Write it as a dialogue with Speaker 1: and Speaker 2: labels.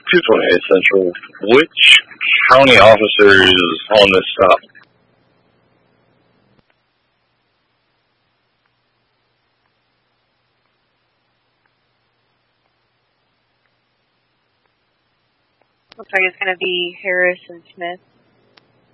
Speaker 1: 228 Central. Which county officer is on this stop?
Speaker 2: Looks like it's going to be Harris and Smith.